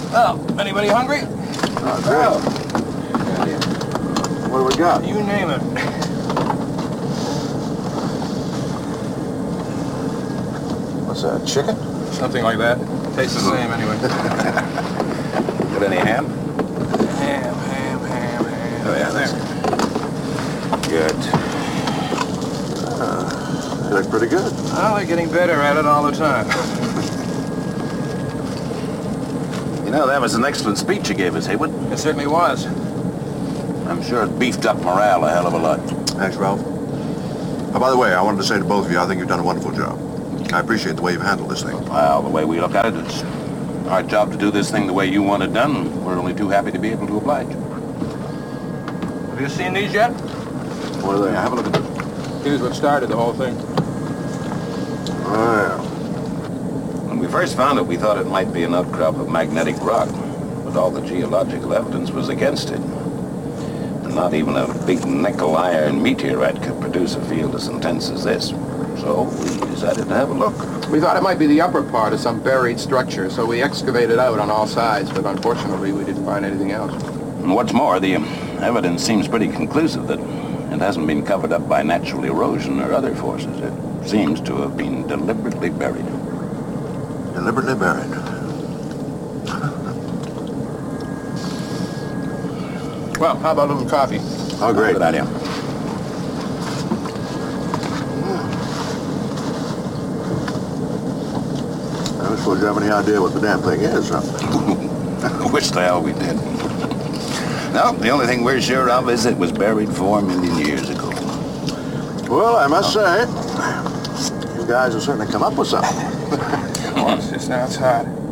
Well, anybody hungry? Great. What do we got? You name it. What's that, chicken? Something like that. Tastes the same anyway. Got any ham? Ham. Oh, yeah, there. Good. You look pretty good. Well, they're getting better at it all the time. You know, that was an excellent speech you gave us, Haywood. It certainly was. I'm sure it beefed up morale a hell of a lot. Thanks, Ralph. Oh, by the way, I wanted to say to both of you, I think you've done a wonderful job. I appreciate the way you've handled this thing. Well, the way we look at it, it's our job to do this thing the way you want it done. We're only too happy to be able to oblige. Have you seen these yet? What are they? Have a look at them. Here's what started the whole thing. Oh, yeah. When we first found it, we thought it might be an outcrop of magnetic rock, but all the geological evidence was against it. And not even a big nickel iron meteorite could produce a field as intense as this. So we decided to have a look. We thought it might be the upper part of some buried structure, so we excavated out on all sides, but unfortunately we didn't find anything else. And what's more, the evidence seems pretty conclusive that it hasn't been covered up by natural erosion or other forces. It seems to have been deliberately buried. Deliberately buried. Well, how about a little coffee? Oh, great. Good idea. I don't suppose you have any idea what the damn thing is, huh? Wish the hell we did. No, the only thing we're sure of is it was buried 4 million years ago. Well, I must say, you guys have certainly come up with something. Well, it just sounds hot.